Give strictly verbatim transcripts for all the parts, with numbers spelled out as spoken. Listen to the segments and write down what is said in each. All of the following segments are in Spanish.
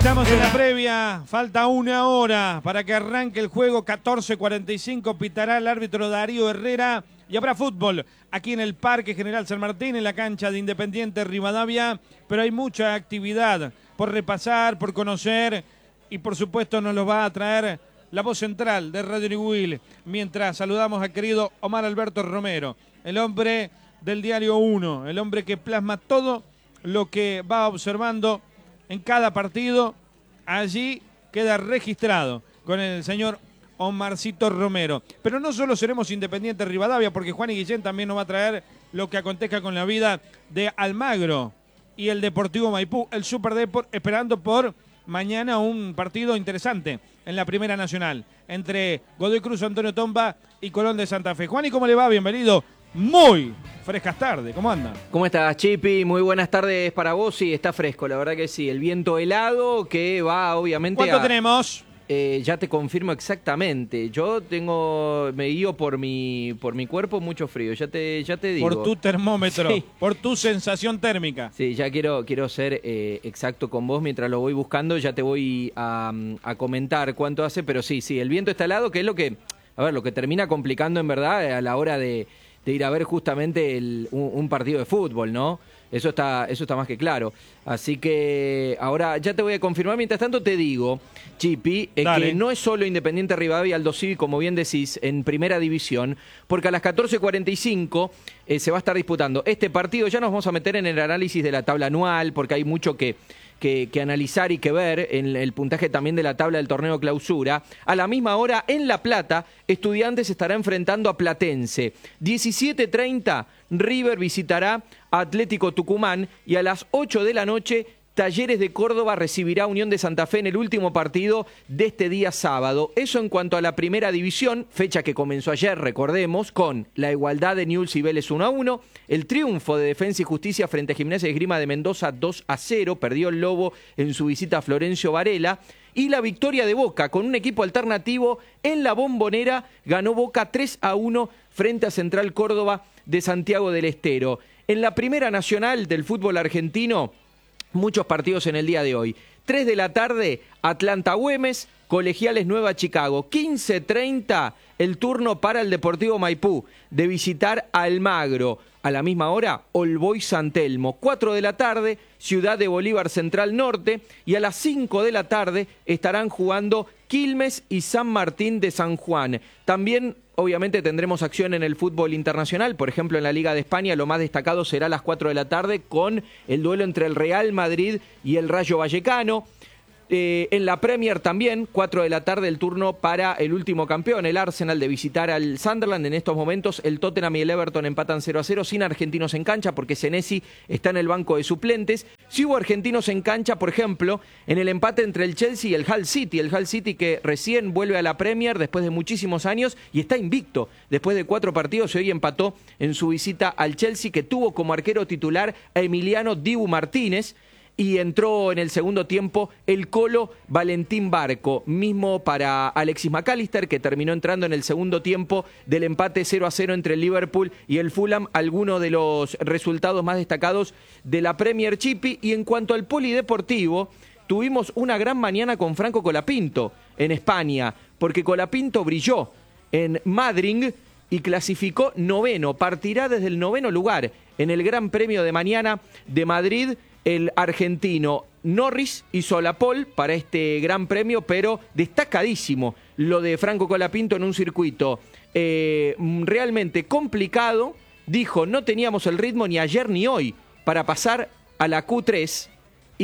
Estamos en la previa, falta una hora para que arranque el juego, catorce cuarenta y cinco, pitará el árbitro Darío Herrera y habrá fútbol aquí en el Parque General San Martín, en la cancha de Independiente Rivadavia, pero hay mucha actividad por repasar, por conocer y por supuesto nos lo va a traer la voz central de Radio Newell, mientras saludamos al querido Omar Alberto Romero, el hombre del Diario uno, el hombre que plasma todo lo que va observando en cada partido. Allí queda registrado con el señor Omarcito Romero. Pero no solo seremos Independiente Rivadavia, porque Juan y Guillén también nos va a traer lo que acontezca con la vida de Almagro y el Deportivo Maipú, el Superdeport, esperando por mañana un partido interesante en la Primera Nacional entre Godoy Cruz, Antonio Tomba y Colón de Santa Fe. Juan, ¿y cómo le va? Bienvenido. Muy frescas tardes, ¿cómo anda? ¿Cómo estás, Chipi? Muy buenas tardes para vos. Sí, está fresco, la verdad que sí. El viento helado que va obviamente ¿Cuánto a... tenemos? Eh, ya te confirmo exactamente. Yo tengo, me guío por mi, por mi cuerpo mucho frío, ya te, ya te digo. Por tu termómetro, sí. Por tu sensación térmica. Sí, ya quiero, quiero ser eh, exacto con vos mientras lo voy buscando, ya te voy a, a comentar cuánto hace, pero sí, sí, el viento está helado, que es lo que, a ver, lo que termina complicando en verdad a la hora de, de ir a ver justamente el, un, un partido de fútbol, ¿no? Eso está, eso está más que claro. Así que ahora ya te voy a confirmar. Mientras tanto te digo, Chipi, eh, que no es solo Independiente Rivadavia y Aldo Civi, como bien decís, en Primera División, porque a las catorce cuarenta y cinco eh, se va a estar disputando este partido. Ya nos vamos a meter en el análisis de la tabla anual, porque hay mucho que... Que, que analizar y que ver en el puntaje también de la tabla del torneo clausura. A la misma hora, en La Plata, Estudiantes estará enfrentando a Platense. diecisiete treinta, River visitará a Atlético Tucumán y a las ocho de la noche, Talleres de Córdoba recibirá a Unión de Santa Fe en el último partido de este día sábado. Eso en cuanto a la Primera División, fecha que comenzó ayer, recordemos, con la igualdad de Newell's y Vélez uno a uno, el triunfo de Defensa y Justicia frente a Gimnasia y Esgrima de Mendoza dos a cero, perdió el Lobo en su visita a Florencio Varela, y la victoria de Boca con un equipo alternativo en la Bombonera, ganó Boca tres a uno frente a Central Córdoba de Santiago del Estero. En la Primera Nacional del fútbol argentino, muchos partidos en el día de hoy. tres de la tarde, Atlanta Güemes, Colegiales Nueva Chicago. quince treinta, el turno para el Deportivo Maipú de visitar a Almagro. A la misma hora, All Boys San Telmo. cuatro de la tarde, Ciudad de Bolívar Central Norte. Y a las cinco de la tarde estarán jugando Quilmes y San Martín de San Juan. También, obviamente, tendremos acción en el fútbol internacional. Por ejemplo, en la Liga de España, lo más destacado será a las cuatro de la tarde con el duelo entre el Real Madrid y el Rayo Vallecano. Eh, en la Premier también, cuatro de la tarde, el turno para el último campeón, el Arsenal, de visitar al Sunderland. En estos momentos, el Tottenham y el Everton empatan cero a cero, sin argentinos en cancha, porque Senesi está en el banco de suplentes. Si hubo argentinos en cancha, por ejemplo, en el empate entre el Chelsea y el Hull City. El Hull City que recién vuelve a la Premier después de muchísimos años y está invicto. Después de cuatro partidos, y hoy empató en su visita al Chelsea, que tuvo como arquero titular a Emiliano Dibu Martínez. Y entró en el segundo tiempo el Colo Valentín Barco, mismo para Alexis McAllister, que terminó entrando en el segundo tiempo del empate cero a cero entre el Liverpool y el Fulham, algunos de los resultados más destacados de la Premier, Chipi. Y en cuanto al polideportivo, tuvimos una gran mañana con Franco Colapinto en España, porque Colapinto brilló en Madrid y clasificó noveno, partirá desde el noveno lugar en el Gran Premio de mañana de Madrid. El argentino Norris hizo la pole para este gran premio, pero destacadísimo lo de Franco Colapinto en un circuito eh, realmente complicado. Dijo, no teníamos el ritmo ni ayer ni hoy para pasar a la Q tres.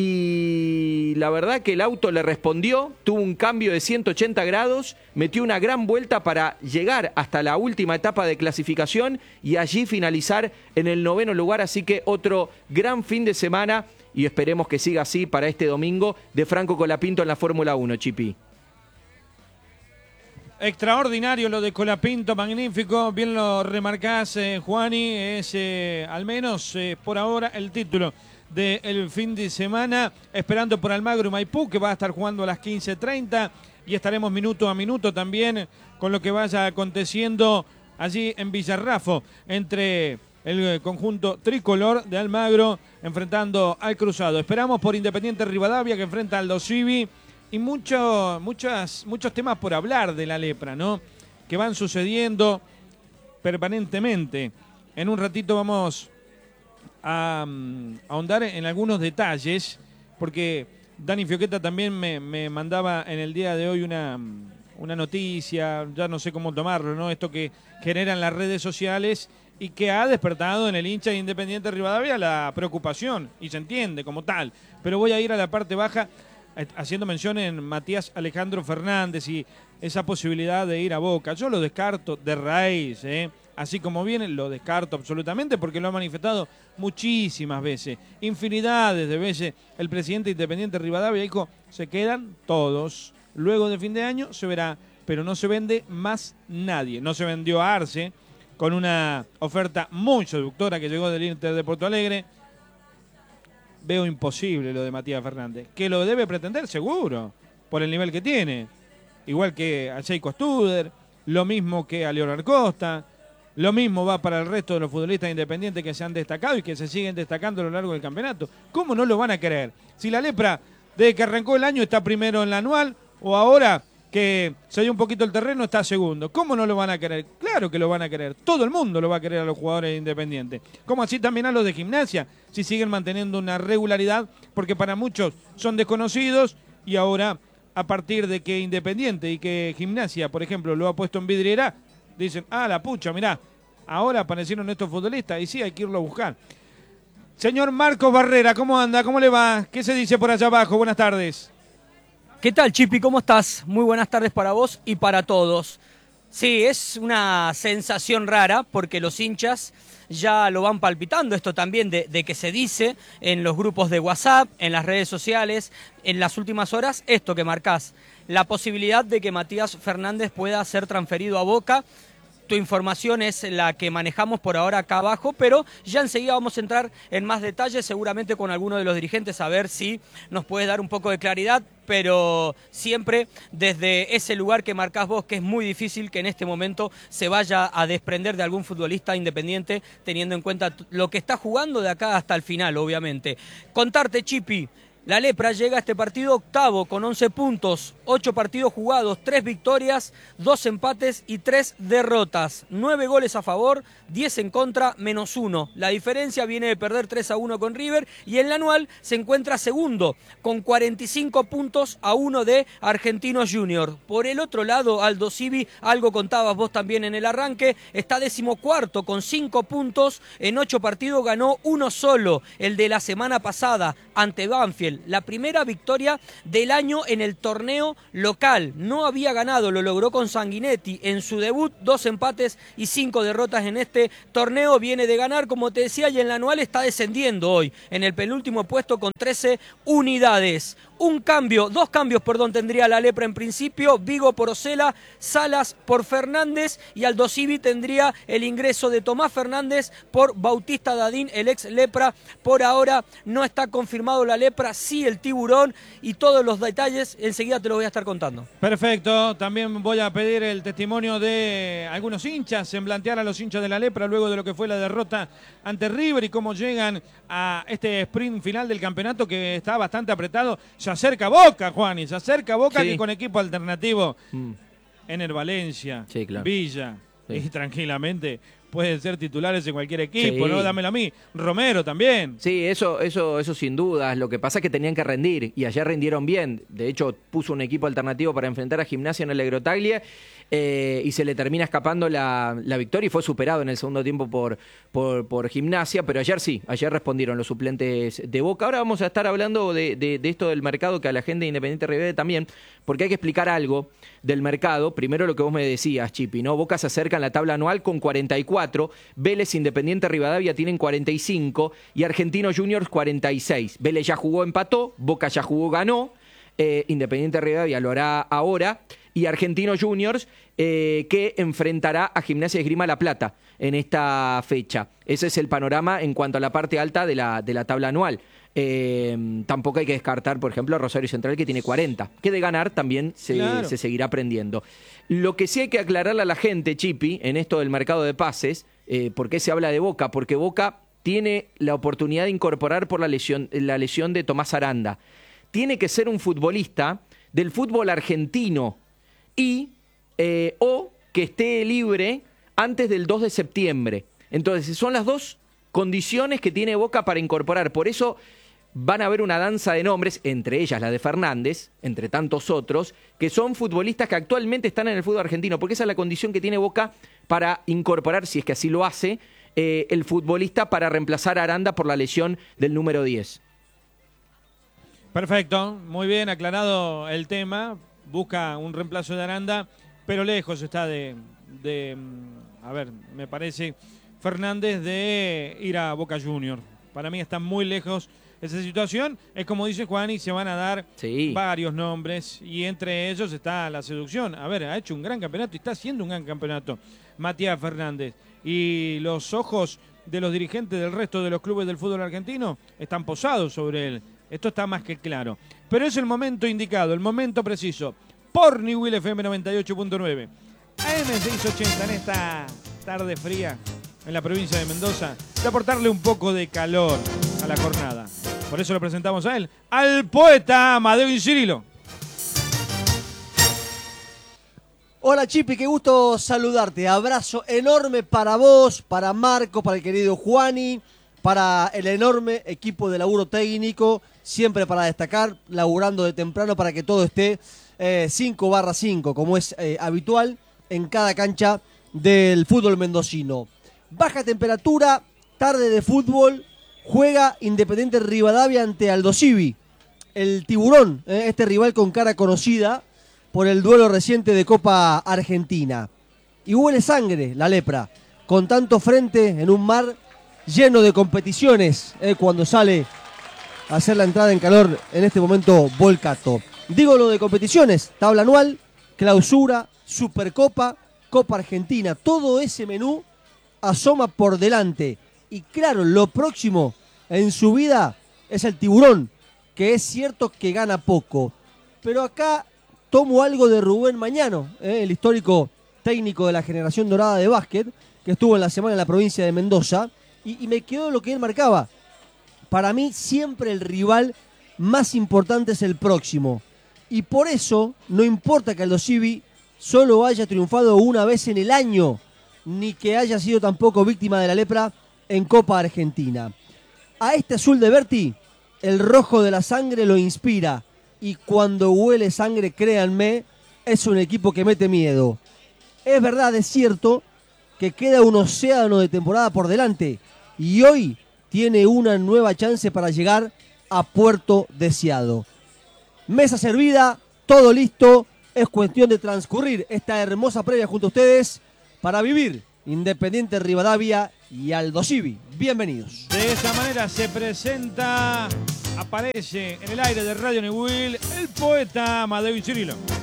Y la verdad que el auto le respondió, tuvo un cambio de ciento ochenta grados, metió una gran vuelta para llegar hasta la última etapa de clasificación y allí finalizar en el noveno lugar. Así que otro gran fin de semana y esperemos que siga así para este domingo de Franco Colapinto en la Fórmula uno, Chipi. Extraordinario lo de Colapinto, magnífico, bien lo remarcás, eh, Juani, es eh, al menos eh, por ahora el título del fin de semana, esperando por Almagro y Maipú, que va a estar jugando a las quince treinta, y estaremos minuto a minuto también con lo que vaya aconteciendo allí en Villarrafo, entre el conjunto tricolor de Almagro enfrentando al Cruzado. Esperamos por Independiente Rivadavia que enfrenta al Dosivi y mucho, muchas, muchos temas por hablar de la lepra, ¿no? Que van sucediendo permanentemente. En un ratito vamos a, a ahondar en algunos detalles, porque Dani Fioqueta también me, me mandaba en el día de hoy una, una noticia, ya no sé cómo tomarlo, ¿no? Esto que generan las redes sociales y que ha despertado en el hincha de Independiente Rivadavia la preocupación, y se entiende como tal. Pero voy a ir a la parte baja haciendo mención en Matías Alejandro Fernández y esa posibilidad de ir a Boca. Yo lo descarto de raíz, ¿eh? Así como viene, lo descarto absolutamente porque lo ha manifestado muchísimas veces, infinidades de veces. El presidente Independiente Rivadavia dijo, se quedan todos. Luego de fin de año se verá, pero no se vende más nadie. No se vendió a Arce con una oferta muy seductora que llegó del Inter de Porto Alegre. Veo imposible lo de Matías Fernández. Que lo debe pretender, seguro, por el nivel que tiene. Igual que a Sheiko Studer, lo mismo que a Leonard Costa, lo mismo va para el resto de los futbolistas independientes que se han destacado y que se siguen destacando a lo largo del campeonato. ¿Cómo no lo van a querer? Si la lepra, desde que arrancó el año, está primero en la anual, o ahora que se dio un poquito el terreno, está segundo. ¿Cómo no lo van a querer? Claro que lo van a querer. Todo el mundo lo va a querer a los jugadores independientes. Como así también a los de Gimnasia, si siguen manteniendo una regularidad, porque para muchos son desconocidos y ahora, a partir de que Independiente y que Gimnasia, por ejemplo, lo ha puesto en vidriera, dicen, ah, la pucha, mirá, ahora aparecieron estos futbolistas y sí, hay que irlo a buscar. Señor Marcos Barrera, ¿cómo anda? ¿Cómo le va? ¿Qué se dice por allá abajo? Buenas tardes. ¿Qué tal, Chipi? ¿Cómo estás? Muy buenas tardes para vos y para todos. Sí, es una sensación rara porque los hinchas ya lo van palpitando, esto también de, de que se dice en los grupos de WhatsApp, en las redes sociales, en las últimas horas, esto que marcás, la posibilidad de que Matías Fernández pueda ser transferido a Boca. Tu información es la que manejamos por ahora acá abajo, pero ya enseguida vamos a entrar en más detalles, seguramente con alguno de los dirigentes, a ver si nos puedes dar un poco de claridad, pero siempre desde ese lugar que marcás vos, que es muy difícil que en este momento se vaya a desprender de algún futbolista independiente, teniendo en cuenta lo que está jugando de acá hasta el final, obviamente. Contarte, Chipi, la lepra llega a este partido octavo con once puntos, ocho partidos jugados, tres victorias, dos empates y tres derrotas. nueve goles a favor, diez en contra, menos uno. La diferencia viene de perder tres a uno con River y en la anual se encuentra segundo con cuarenta y cinco puntos a uno de Argentinos Juniors. Por el otro lado, Aldo Civi, algo contabas vos también en el arranque, está decimocuarto con cinco puntos, en ocho partidos ganó uno solo, el de la semana pasada ante Banfield. La primera victoria del año en el torneo local. No había ganado, lo logró con Sanguinetti en su debut, dos empates y cinco derrotas en este torneo. Viene de ganar, como te decía, y en la anual está descendiendo hoy, en el penúltimo puesto con trece unidades. Un cambio, dos cambios, perdón, tendría la lepra en principio. Vigo por Osela, Salas por Fernández y Aldo Civi tendría el ingreso de Tomás Fernández por Bautista Dadín, el ex lepra. Por ahora no está confirmado la lepra, sí el tiburón, y todos los detalles enseguida te los voy a estar contando. Perfecto, también voy a pedir el testimonio de algunos hinchas, en plantear a los hinchas de la lepra luego de lo que fue la derrota ante River y cómo llegan a este sprint final del campeonato que está bastante apretado. Se acerca Boca, Juan, y se acerca Boca, sí, que con equipo alternativo. Mm. Ener Valencia, sí, claro, Villa, sí, y tranquilamente pueden ser titulares en cualquier equipo, sí, ¿no? Dámelo a mí. Romero también. Sí, eso, eso, eso sin dudas. Lo que pasa es que tenían que rendir y ayer rindieron bien. De hecho, puso un equipo alternativo para enfrentar a Gimnasia en el Agrotaglia eh, y se le termina escapando la, la victoria y fue superado en el segundo tiempo por, por, por Gimnasia, pero ayer sí, ayer respondieron los suplentes de Boca. Ahora vamos a estar hablando de, de, de esto del mercado que a la gente de Independiente Rivadavia también, porque hay que explicar algo del mercado. Primero lo que vos me decías, Chipi, ¿no? Boca se acerca en la tabla anual con cuarenta y cuatro, Vélez, Independiente Rivadavia tienen cuarenta y cinco y Argentinos Juniors cuarenta y seis. Vélez ya jugó, empató, Boca ya jugó, ganó, eh, Independiente Rivadavia lo hará ahora y Argentinos Juniors eh, que enfrentará a Gimnasia de Esgrima La Plata en esta fecha. Ese es el panorama en cuanto a la parte alta de la, de la tabla anual. Eh, tampoco hay que descartar, por ejemplo, a Rosario Central, que tiene cuarenta. Que de ganar también se, claro, se seguirá aprendiendo. Lo que sí hay que aclararle a la gente, Chipi, en esto del mercado de pases, Eh, ¿Por qué se habla de Boca? Porque Boca tiene la oportunidad de incorporar por la lesión, la lesión de Tomás Aranda. Tiene que ser un futbolista del fútbol argentino y eh, o que esté libre antes del dos de septiembre. Entonces, son las dos condiciones que tiene Boca para incorporar. Por eso van a haber una danza de nombres, entre ellas la de Fernández, entre tantos otros, que son futbolistas que actualmente están en el fútbol argentino, porque esa es la condición que tiene Boca para incorporar, si es que así lo hace, eh, el futbolista para reemplazar a Aranda por la lesión del número diez. Perfecto, muy bien aclarado el tema. Busca un reemplazo de Aranda, pero lejos está de, de a ver, me parece, Fernández de ir a Boca Junior. Para mí está muy lejos esa situación. Es como dice Juan, y se van a dar sí. varios nombres, y entre ellos está la seducción. A ver, ha hecho un gran campeonato y está haciendo un gran campeonato Matías Fernández. Y los ojos de los dirigentes del resto de los clubes del fútbol argentino están posados sobre él. Esto está más que claro. Pero es el momento indicado, el momento preciso. Por New Will F M noventa y ocho punto nueve. A M seiscientos ochenta en esta tarde fría en la provincia de Mendoza, de aportarle un poco de calor a la jornada. Por eso lo presentamos a él, al poeta Amadeo Incirilo. Hola Chipi, qué gusto saludarte. Abrazo enorme para vos, para Marco, para el querido Juani, para el enorme equipo de laburo técnico, siempre para destacar, laburando de temprano para que todo esté eh, cinco barra cinco, como es eh, habitual en cada cancha del fútbol mendocino. Baja temperatura, tarde de fútbol, juega Independiente Rivadavia ante Aldo Civi, el tiburón, eh, este rival con cara conocida por el duelo reciente de Copa Argentina. Y huele sangre la lepra, con tanto frente en un mar lleno de competiciones, eh, cuando sale a hacer la entrada en calor en este momento Volcato. Digo lo de competiciones, tabla anual, clausura, Supercopa, Copa Argentina, todo ese menú asoma por delante. Y claro, lo próximo en su vida es el tiburón, que es cierto que gana poco. Pero acá tomo algo de Rubén Mañano, eh, el histórico técnico de la generación dorada de básquet, que estuvo en la semana en la provincia de Mendoza, y, y me quedó lo que él marcaba. Para mí siempre el rival más importante es el próximo. Y por eso no importa que Aldo Civi solo haya triunfado una vez en el año, ni que haya sido tampoco víctima de la lepra en Copa Argentina. A este azul de Berti, el rojo de la sangre lo inspira, y cuando huele sangre, créanme, es un equipo que mete miedo. Es verdad, es cierto, que queda un océano de temporada por delante, y hoy tiene una nueva chance para llegar a puerto deseado. Mesa servida, todo listo, es cuestión de transcurrir esta hermosa previa junto a ustedes para vivir Independiente Rivadavia y Aldo Civi. Bienvenidos. De esta manera se presenta, aparece en el aire de Radio New Will, el poeta Amadeo Incirilo.